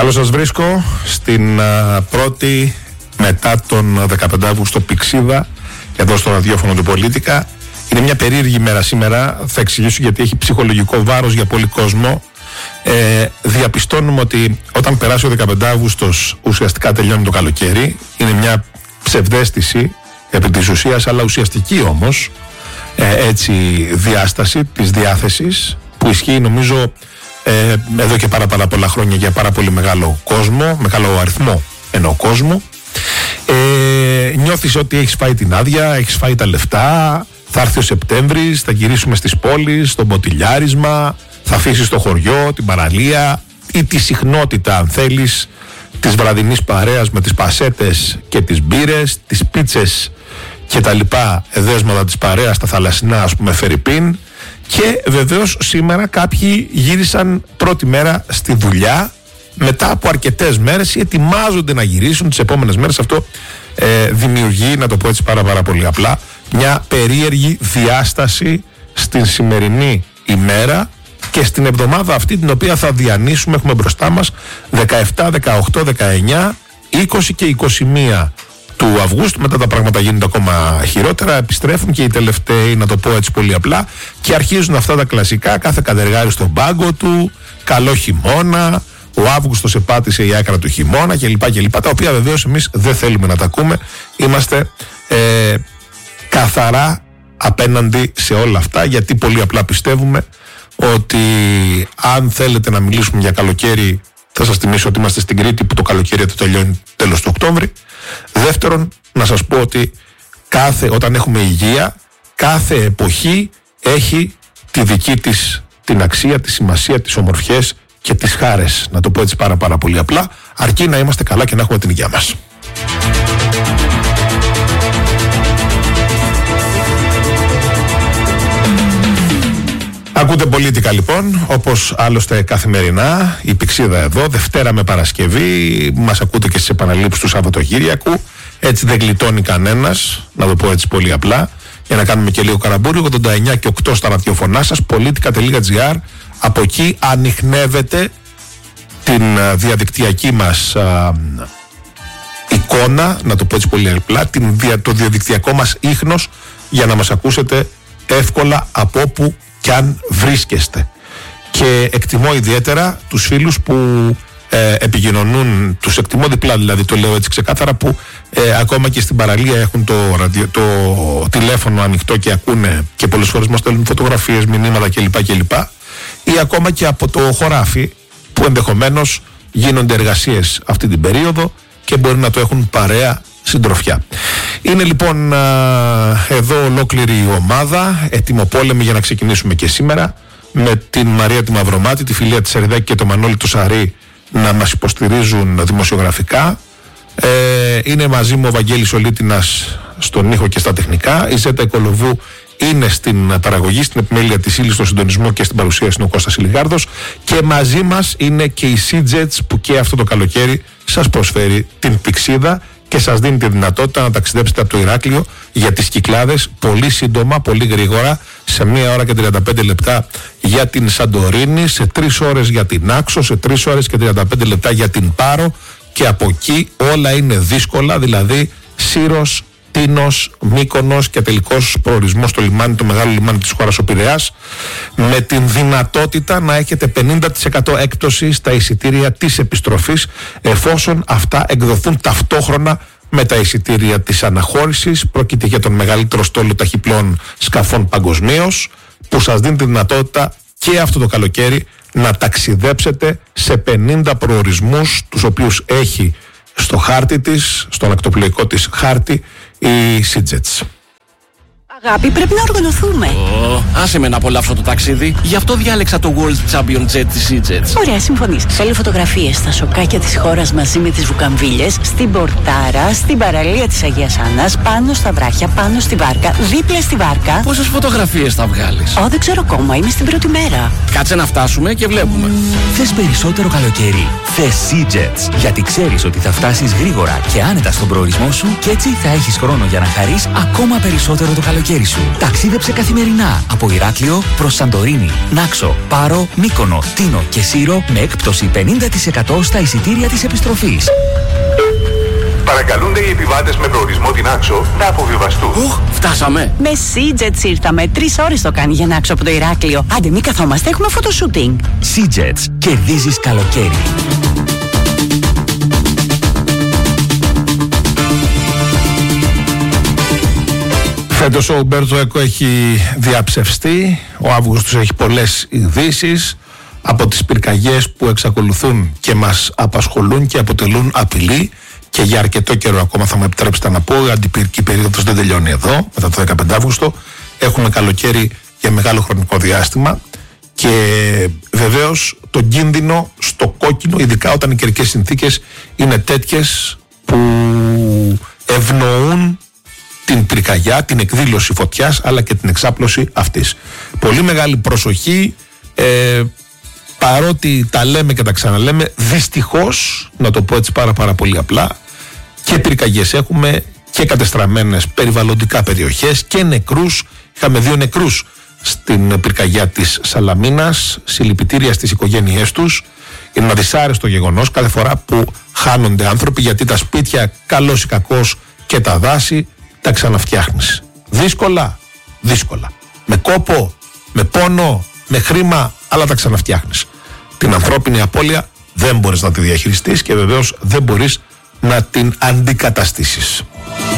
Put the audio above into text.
Καλώς σας βρίσκω στην πρώτη μετά τον 15 Αύγουστο πηξίδα εδώ στο ραδιόφωνο του Πολίτικα. Είναι μια περίεργη μέρα σήμερα, θα εξηγήσω γιατί έχει ψυχολογικό βάρος για πολύ κόσμο. Διαπιστώνουμε ότι όταν περάσει ο 15 Αύγουστος ουσιαστικά τελειώνει το καλοκαίρι. Είναι μια ψευδαίσθηση επί της ουσίας, αλλά ουσιαστική όμως έτσι διάσταση της διάθεσης που ισχύει νομίζω εδώ και πάρα πολλά χρόνια για πάρα πολύ μεγάλο κόσμο, μεγάλο αριθμό εννοώ κόσμο. Νιώθεις ότι έχεις φάει την άδεια, έχεις φάει τα λεφτά, θα έρθει ο Σεπτέμβρης, θα γυρίσουμε στις πόλεις, στο μποτιλιάρισμα, θα αφήσεις το χωριό, την παραλία ή τη συχνότητα αν θέλεις της βραδινής παρέας με τις πασέτες και τις μπύρες, τις πίτσες και τα λοιπά εδέσματα της παρέας, τα θαλασσινά ας πούμε φερρυπίν. Και βεβαίως σήμερα κάποιοι γύρισαν πρώτη μέρα στη δουλειά μετά από αρκετές μέρες ή ετοιμάζονται να γυρίσουν τις επόμενες μέρες. Αυτό δημιουργεί, να το πω έτσι πάρα πολύ απλά, μια περίεργη διάσταση στην σημερινή ημέρα και στην εβδομάδα αυτή την οποία θα διανύσουμε. Έχουμε μπροστά μας 17, 18, 19, 20 και 21 του Αυγούστου. Μετά τα πράγματα γίνονται ακόμα χειρότερα, επιστρέφουν και οι τελευταίοι, να το πω έτσι πολύ απλά, και αρχίζουν αυτά τα κλασικά, κάθε κατεργάρι στον πάγκο του, καλό χειμώνα, ο Αύγουστος επάτησε η άκρα του χειμώνα κλπ. Τα οποία βεβαίως εμείς δεν θέλουμε να τα ακούμε. Είμαστε καθαρά απέναντι σε όλα αυτά, γιατί πολύ απλά πιστεύουμε ότι αν θέλετε να μιλήσουμε για καλοκαίρι, θα σας θυμίσω ότι είμαστε στην Κρήτη που το καλοκαίρι το τελειώνει τέλος του Οκτώβρη. Δεύτερον, να σας πω ότι όταν έχουμε υγεία, κάθε εποχή έχει τη δική της την αξία, τη σημασία, τις ομορφιές και τις χάρες. Να το πω έτσι πάρα πολύ απλά, αρκεί να είμαστε καλά και να έχουμε την υγεία μας. Ακούτε Πολίτικα λοιπόν, όπως άλλωστε καθημερινά, η πηξίδα εδώ, Δευτέρα με Παρασκευή, μας ακούτε και στις επαναλήψεις του Σαββατοκύριακου, έτσι δεν γλιτώνει κανένας, να το πω έτσι πολύ απλά, για να κάνουμε και λίγο καραμπούρι. 89 και 8 στα ραδιοφωνά σας, politica.gr, από εκεί ανιχνεύετε την διαδικτυακή μας εικόνα, να το πω έτσι πολύ απλά, το διαδικτυακό μας ίχνος, για να μας ακούσετε εύκολα από όπου κι αν βρίσκεστε. Και εκτιμώ ιδιαίτερα τους φίλους που επικοινωνούν, τους εκτιμώ διπλά δηλαδή, το λέω έτσι ξεκάθαρα, που ακόμα και στην παραλία έχουν το τηλέφωνο ανοιχτό και ακούνε και πολλές φορές μας στέλνουν φωτογραφίες, μηνύματα κλπ. Ή ακόμα και από το χωράφι που ενδεχομένως γίνονται εργασίες αυτή την περίοδο και μπορεί να το έχουν παρέα συντροφιά. Είναι λοιπόν εδώ ολόκληρη η ομάδα, ετοιμοπόλεμη για να ξεκινήσουμε και σήμερα, με την Μαρία τη Μαυρομάτη, τη Φιλία τη Σαριδάκη και το Μανώλη του Σαρή να μας υποστηρίζουν δημοσιογραφικά. Είναι μαζί μου ο Βαγγέλης Ολίτινας στον ήχο και στα τεχνικά. Η Ζέτα Οικολοβού είναι στην παραγωγή, στην επιμέλεια της ύλης, στο συντονισμό και στην παρουσίαση είναι ο Κώστας Ηλιγάρδος. Και μαζί μας είναι και η Sea-Jets που και αυτό το καλοκαίρι σας προσφέρει την πηξίδα και σας δίνει τη δυνατότητα να ταξιδέψετε από το Ηράκλειο για τις Κυκλάδες πολύ σύντομα, πολύ γρήγορα, σε 1 ώρα και 35 λεπτά για την Σαντορίνη, σε 3 ώρες για την Άξο, σε 3 ώρες και 35 λεπτά για την Πάρο, και από εκεί όλα είναι δύσκολα, δηλαδή Σύρος, Τίνος, Μύκονος και τελικός προορισμός στο λιμάνι, το μεγάλο λιμάνι της χώρας, ο Πειραιάς, με την δυνατότητα να έχετε 50% έκπτωση στα εισιτήρια της επιστροφής, εφόσον αυτά εκδοθούν ταυτόχρονα με τα εισιτήρια της αναχώρησης. Πρόκειται για τον μεγαλύτερο στόλο ταχυπλών σκαφών παγκοσμίως, που σας δίνει τη δυνατότητα και αυτό το καλοκαίρι να ταξιδέψετε σε 50 προορισμούς, τους οποίους έχει στο χάρτη της, στον ακτοπλοϊκό της χάρτη, η Sea-Jets. Αγάπη, πρέπει να οργανωθούμε. Άσε με να απολαύσω το ταξίδι. Γι' αυτό διάλεξα το World Champion Jet της Sea-Jets. Ωραία, συμφωνείς. Θέλω φωτογραφίες στα σοκάκια της χώρας μαζί με τις βουκαμβίλες, στην πορτάρα, στην παραλία της Αγίας Άννας, πάνω στα βράχια, πάνω στη βάρκα, δίπλα στη βάρκα. Πόσες φωτογραφίες θα βγάλεις? Δεν ξέρω ακόμα, είμαι στην πρώτη μέρα. Κάτσε να φτάσουμε και βλέπουμε. Θες περισσότερο καλοκαίρι? Θες Sea-Jets. Γιατί ξέρεις ότι θα φτάσεις γρήγορα και άνετα στον προορισμό σου και έτσι θα έχεις χρόνο για να χαρείς ακόμα περισσότερο το καλοκαίρι. καλοκαίρι σου. Ταξίδεψε καθημερινά από Ηράκλειο προς Σαντορίνη, Νάξο, Πάρο, Μύκονο, Τίνο και Σύρο με έκπτωση 50% στα εισιτήρια της επιστροφής. Παρακαλούνται οι επιβάτες με προορισμό την Άξο να αποβιβαστούν. Φτάσαμε. Με SeaJets ήρθαμε. 3 ώρες το κάνει για να άξω από το Ηράκλειο. Άντε, μην καθόμαστε, έχουμε φωτοσούτινγκ. SeaJets. Κερδίζεις καλοκαίρι. Φέτος ο Ουμπέρτο Έκο έχει διαψευστεί. Ο Αύγουστος έχει πολλές ειδήσεις από τις πυρκαγιές που εξακολουθούν και μας απασχολούν και αποτελούν απειλή. Και για αρκετό καιρό ακόμα, θα μου επιτρέψετε να πω, η αντιπυρική περίοδος δεν τελειώνει εδώ, μετά το 15 Αύγουστο. Έχουμε καλοκαίρι για μεγάλο χρονικό διάστημα και βεβαίως τον κίνδυνο στο κόκκινο, ειδικά όταν οι καιρικές συνθήκες είναι τέτοιες που ευνοούν την πυρκαγιά, την εκδήλωση φωτιάς αλλά και την εξάπλωση αυτής. Πολύ μεγάλη προσοχή, παρότι τα λέμε και τα ξαναλέμε, δυστυχώς, να το πω έτσι πάρα πολύ απλά, και πυρκαγιές έχουμε και κατεστραμμένες περιβαλλοντικά περιοχές και νεκρούς. Είχαμε 2 νεκρούς στην πυρκαγιά της Σαλαμίνας, συλληπιτήρια στις οικογένειές τους. Είναι ένα δυσάρεστο γεγονός κάθε φορά που χάνονται άνθρωποι, γιατί τα σπίτια, καλός ή κακός, και τα δάση τα ξαναφτιάχνεις. Δύσκολα. Με κόπο, με πόνο, με χρήμα, αλλά τα ξαναφτιάχνεις. Την ανθρώπινη απώλεια δεν μπορείς να τη διαχειριστείς και βεβαίως δεν μπορείς να την αντικαταστήσεις.